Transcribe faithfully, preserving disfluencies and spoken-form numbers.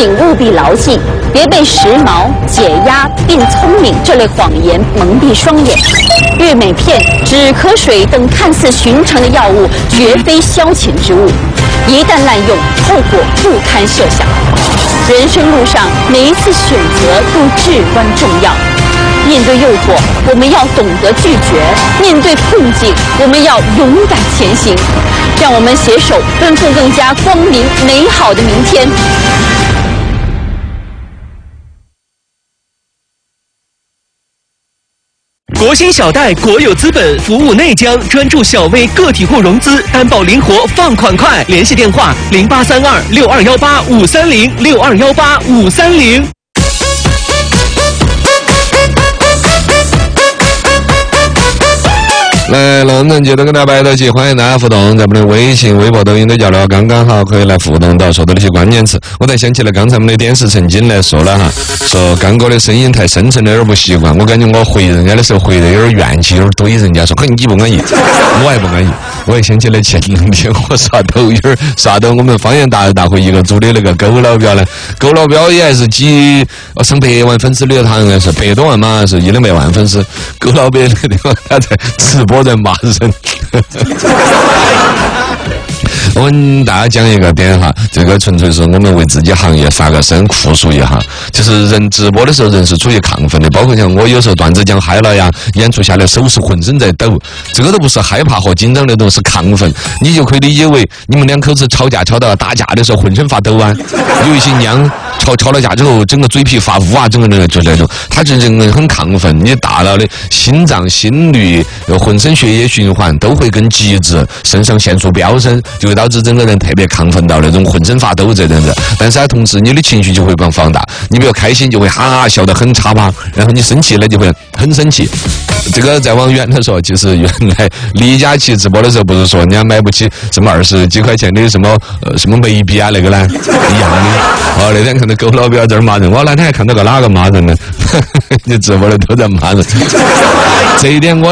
请务必牢记，别被时髦、解压变聪明这类谎言蒙蔽双眼。悦美片、止咳水等看似寻常的药物，绝非消遣之物，一旦滥用，后果不堪设想。人生路上，每一次选择都至关重要。面对诱惑，我们要懂得拒绝；面对困境，我们要勇敢前行。让我们携手奔赴更加光明美好的明天。 国兴小贷国有资本服务内江，专注小微个体户融资，担保灵活，放款快。联系电话：零八三二六二幺八五三零六二幺八五三零。 来，龙人节都跟大家摆到起，欢迎大家互动，在我们的微信、微博、抖音都交流，刚刚好可以来互动到说到那些关键词。我才想起来，刚才我们的点石成金来说了哈，说刚哥的声音太深沉了，有点不习惯。我感觉我回人家的时候回的有点怨气，有点怼人家，说可你不安逸，我还不安逸。我也想起来前两天我刷抖音刷到我们方言大大会一个组的那个狗老表呢，狗老表也还是几上百万粉丝的，他好像是百多万嘛，是一两百万粉丝。狗老表那地方他在直播在骂人。我们大家讲一个点哈，这个纯粹是我们为自己行业发个声哭诉一下。就是人直播的时候，人是处于亢奋的，包括像我有时候段子讲嗨了呀，演出下来手是浑身在抖，这个都不是害怕和紧张那种，是亢奋。你就可以理解为你们两口子吵架吵到打架的时候浑身发抖啊，有一些娘吵吵了架之后整个嘴皮发乌啊，整个人就是那种，他这人很亢奋，你大脑的心脏、心率、浑身血液循环都会更极致，肾上腺素飙升，就会导致整个人特别亢奋到那种浑身发抖这样子。但是啊，同时你的情绪就会更放大，你比如开心就会哈哈笑得很叉吧，然后你生气呢就会很生气。这个再往远的说，其实原来李佳琦直播的时候不是说人家买不起什么二十几块钱的什么呃什么眉笔啊那个呢一样的。哦，那天看到狗老表在这骂人，我那天还看到个哪个骂人呢？你直播的都在骂人，这一点我